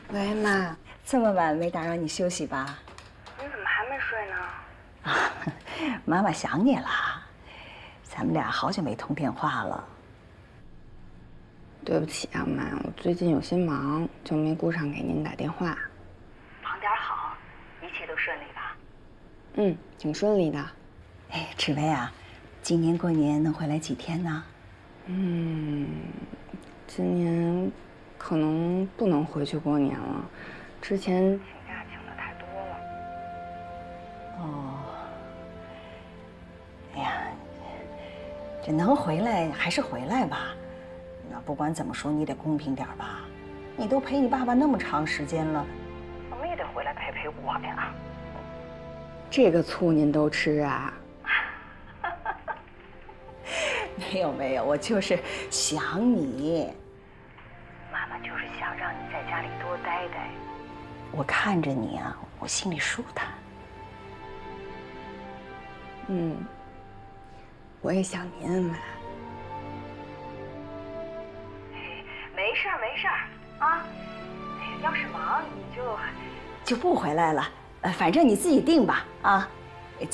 喂，妈， 这么晚没打扰你休息吧？ 你怎么还没睡呢？ 啊，妈妈想你了，咱们俩好久没通电话了。 对不起啊，妈，我最近有些忙，就没顾上给您打电话。 忙点好，一切都顺利吧？ 嗯，挺顺利的。 哎，志威啊，今年过年能回来几天呢？ 今年可能不能回去过年了，之前请假请的太多了。 哦，哎呀，这能回来还是回来吧。那不管怎么说，你得公平点吧。你都陪你爸爸那么长时间了，怎么也得回来陪陪我呀。 这个醋您都吃啊？ 没有没有，我就是想你。妈妈就是想让你在家里多待待。我看着你啊，我心里舒坦。 我也想您，妈。 没事儿没事儿啊，要是忙你就不回来了。反正你自己定吧啊。